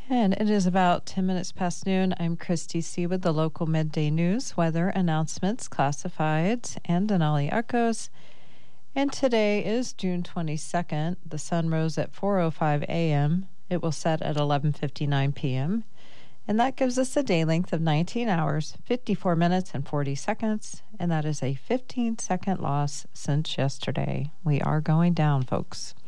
And it is about 10 minutes past noon. I'm Christy C. with the local midday news, weather announcements, classifieds, and Denali Echoes. And today is June 22nd. The sun rose at 4:05 a.m. It will set at 11:59 p.m. And that gives us a day length of 19 hours, 54 minutes, and 40 seconds. And that is a 15-second loss since yesterday. We are going down, folks.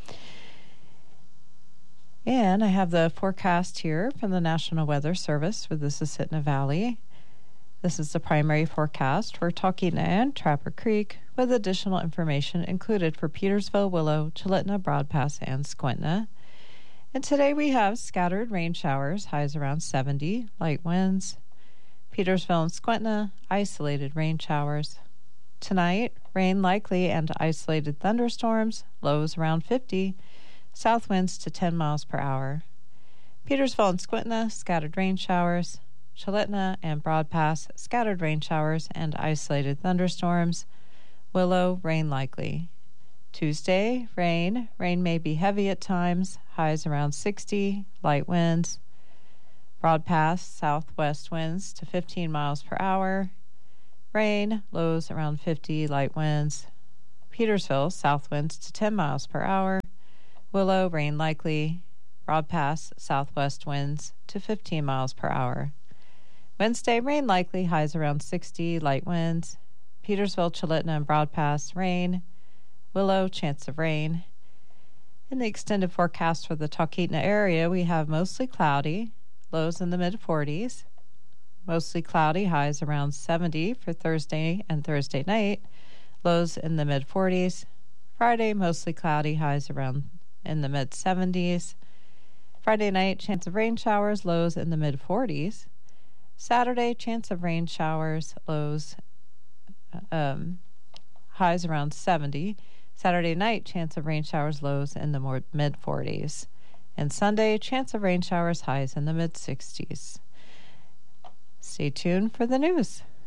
And I have the forecast here from the National Weather Service for the Susitna Valley. This is the primary forecast for Talkeetna and Trapper Creek, with additional information included for Petersville, Willow, Chulitna, Broad Pass, and Squintna. And today we have scattered rain showers, highs around 70, light winds. Petersville and Squintna, isolated rain showers. Tonight, rain likely and isolated thunderstorms, lows around 50. South winds to 10 miles per hour. Petersville and Squintna, scattered rain showers. Chulitna and Broad Pass, scattered rain showers and isolated thunderstorms. Willow, rain likely. Tuesday, rain. Rain may be heavy at times. Highs around 60, light winds. Broad Pass, southwest winds to 15 miles per hour. Rain, lows around 50, light winds. Petersville, south winds to 10 miles per hour. Willow, rain likely. Broad Pass, southwest winds to 15 miles per hour. Wednesday, rain likely, highs around 60, light winds. Petersville, Chulitna, and Broad Pass, rain. Willow, chance of rain. In the extended forecast for the Talkeetna area, we have mostly cloudy, lows in the mid-40s. Mostly cloudy, highs around 70 for Thursday and Thursday night. Lows in the mid-40s. Friday, mostly cloudy, highs around in the mid-70s. Friday night, chance of rain showers, lows in the mid-40s. Saturday, chance of rain showers, lows, highs around 70. Saturday night, chance of rain showers, lows in the mid-40s. And Sunday, chance of rain showers, highs in the mid-60s. Stay tuned for the news.